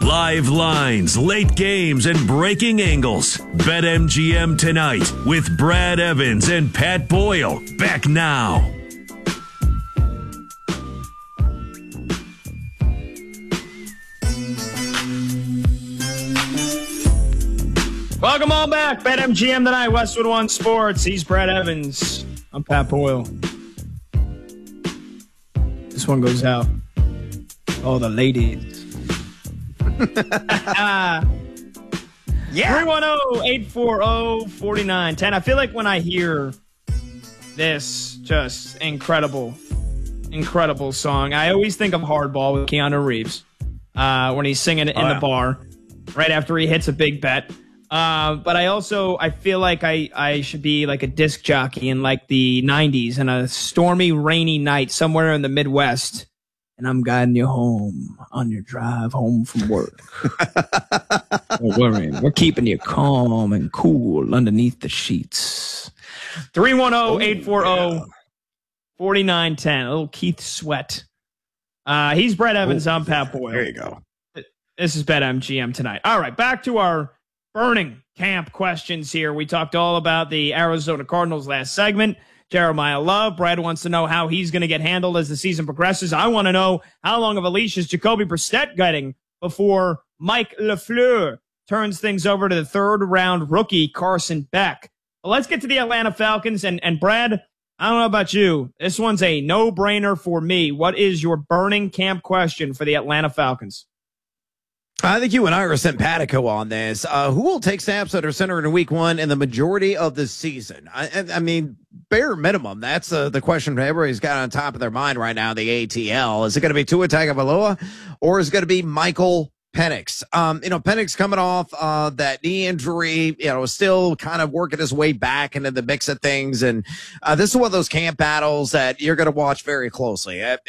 Live lines, late games, and breaking angles. BetMGM tonight with Brad Evans and Pat Boyle. Back now. Welcome all back. BetMGM tonight, Westwood One Sports. He's Brad Evans. I'm Pat Boyle. This one goes out. Oh, the ladies. Yeah. 310-840-4910. I feel like when I hear this just incredible song, I always think of Hardball with Keanu Reeves when he's singing it in the bar right after he hits a big bet. But I feel like I should be like a disc jockey in like the 90s in a stormy, rainy night somewhere in the Midwest. And I'm guiding you home on your drive home from work. Don't worry, we're keeping you calm and cool underneath the sheets. 310-840-4910. A little Keith Sweat. He's Brett Evans. I'm Pat Boyle. There you go. This is BetMGM tonight. All right, back to our burning camp questions here. We talked all about the Arizona Cardinals last segment. Jeremiah Love. Brad wants to know how he's going to get handled as the season progresses. I want to know how long of a leash is Jacoby Brissett getting before Mike LaFleur turns things over to the third-round rookie Carson Beck. But let's get to the Atlanta Falcons. And Brad, I don't know about you. This one's a no-brainer for me. What is your burning camp question for the Atlanta Falcons? I think you and I are simpatico on this. Who will take snaps under center in week one in the majority of the season? I mean, bare minimum, that's the question everybody's got on top of their mind right now, the ATL. Is it going to be Tua Tagovailoa or is it going to be Michael Penix? Penix coming off that knee injury, still kind of working his way back into the mix of things. And this is one of those camp battles that you're going to watch very closely. How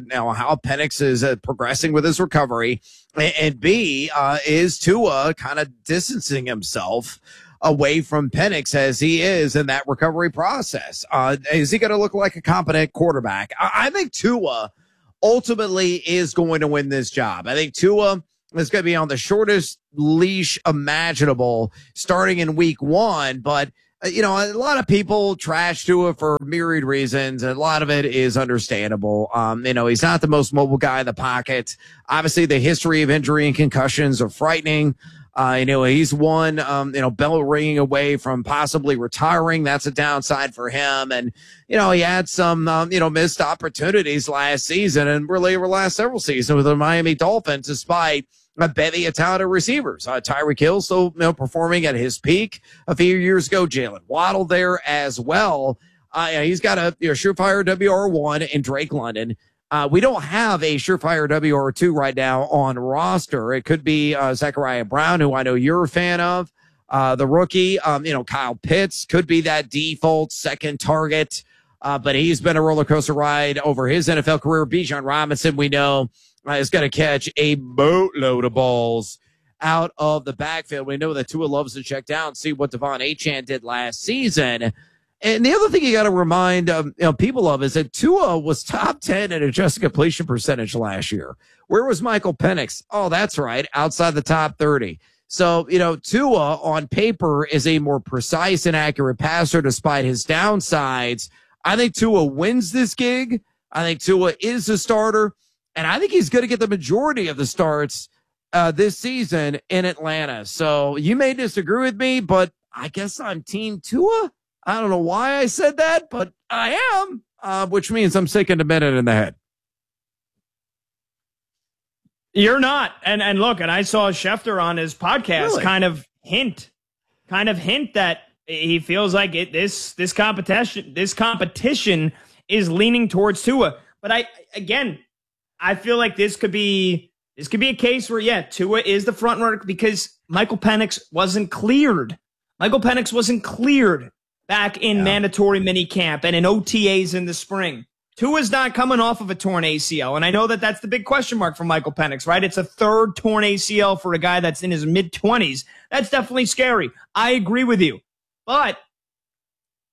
Penix is progressing with his recovery. And B, is Tua kind of distancing himself away from Penix as he is in that recovery process? Is he going to look like a competent quarterback? I think Tua ultimately is going to win this job. I think Tua is going to be on the shortest leash imaginable starting in week one. But, a lot of people trash Tua for myriad reasons. A lot of it is understandable. He's not the most mobile guy in the pocket. Obviously, the history of injury and concussions are frightening. He's one, bell ringing away from possibly retiring. That's a downside for him. And, he had some, missed opportunities last season and really over the last several seasons with the Miami Dolphins, despite a bevy of talented receivers. Tyreek Hill still, performing at his peak a few years ago. Jalen Waddle there as well. He's got a surefire WR1 in Drake London. We don't have a surefire WR2 right now on roster. It could be Zachariah Brown, who I know you're a fan of. The rookie, Kyle Pitts could be that default second target. But he's been a roller coaster ride over his NFL career. Bijan Robinson, we know, is going to catch a boatload of balls out of the backfield. We know that Tua loves to check down, see what Devon Achane did last season. And the other thing you got to remind people of is that Tua was top 10 in adjusted completion percentage last year. Where was Michael Penix? Oh, that's right, outside the top 30. So, Tua on paper is a more precise and accurate passer despite his downsides. I think Tua wins this gig. I think Tua is the starter. And I think he's going to get the majority of the starts this season in Atlanta. So you may disagree with me, but I guess I'm Team Tua. I don't know why I said that, but I am, which means I'm sick and demented in the head. You're not. And look, and I saw Schefter on his podcast kind of hint that he feels like this competition is leaning towards Tua. But I feel like this could be a case where, Tua is the front runner because Michael Penix wasn't cleared. Michael Penix wasn't cleared back in mandatory minicamp and in OTAs in the spring. Tua's not coming off of a torn ACL, and I know that that's the big question mark for Michael Penix, right? It's a third torn ACL for a guy that's in his mid-20s. That's definitely scary. I agree with you. But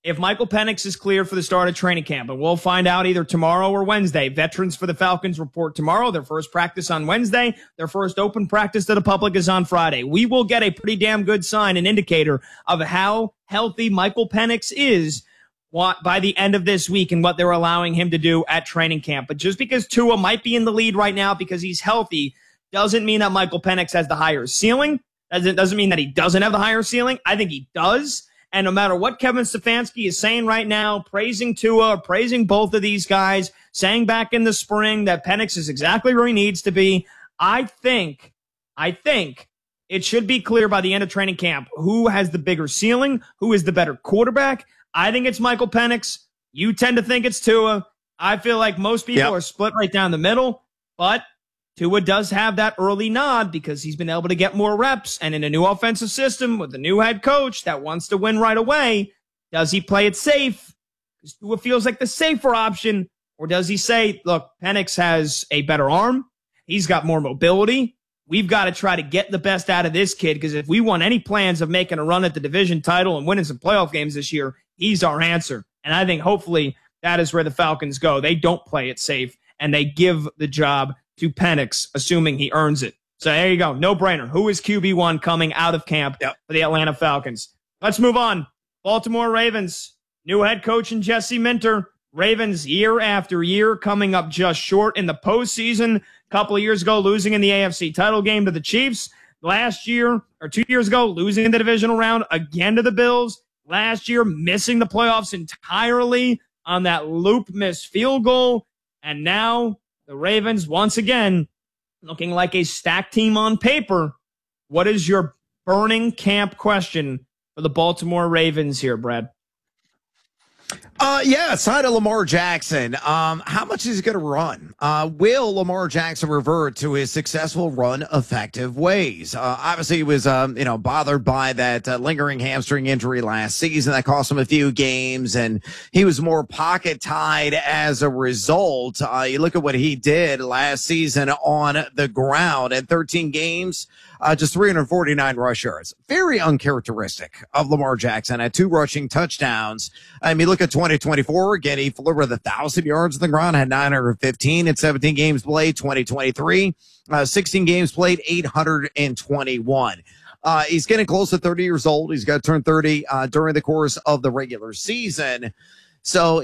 if Michael Penix is cleared for the start of training camp, and we'll find out either tomorrow or Wednesday. Veterans for the Falcons report tomorrow. Their first practice on Wednesday. Their first open practice to the public is on Friday. We will get a pretty damn good sign, an indicator of how healthy Michael Penix is by the end of this week and what they're allowing him to do at training camp. But just because Tua might be in the lead right now because he's healthy doesn't mean that Michael Penix has the higher ceiling. Doesn't mean that he doesn't have the higher ceiling. I think he does. And no matter what Kevin Stefanski is saying right now, praising Tua, praising both of these guys, saying back in the spring that Penix is exactly where he needs to be, I think it should be clear by the end of training camp who has the bigger ceiling, who is the better quarterback. I think it's Michael Penix. You tend to think it's Tua. I feel like most people are split right down the middle, but Tua does have that early nod because he's been able to get more reps, and in a new offensive system with a new head coach that wants to win right away, does he play it safe? Because Tua feels like the safer option, or does he say, look, Penix has a better arm, he's got more mobility, we've got to try to get the best out of this kid, because if we want any plans of making a run at the division title and winning some playoff games this year, he's our answer. And I think hopefully that is where the Falcons go. They don't play it safe, and they give the job to Penix, assuming he earns it. So there you go. No brainer. Who is QB1 coming out of camp for the Atlanta Falcons? Let's move on. Baltimore Ravens. New head coach in Jesse Minter. Ravens year after year coming up just short in the postseason. A couple of years ago, losing in the AFC title game to the Chiefs. Last year, or 2 years ago, losing in the divisional round again to the Bills. Last year, missing the playoffs entirely on that loop missed field goal. And now the Ravens, once again, looking like a stacked team on paper. What is your burning camp question for the Baltimore Ravens here, Brad? Side of Lamar Jackson. How much is he going to run? Will Lamar Jackson revert to his successful run effective ways? Obviously he was, bothered by that lingering hamstring injury last season that cost him a few games, and he was more pocket tied as a result. You look at what he did last season on the ground at 13 games, just 349 rush yards. Very uncharacteristic of Lamar Jackson at 2 rushing touchdowns. I mean, look at 2024. Again, he flew over 1,000 yards on the ground, had 915 in 17 games played. 2023, 16 games played, 821. He's getting close to 30 years old. He's got to turn 30 during the course of the regular season. So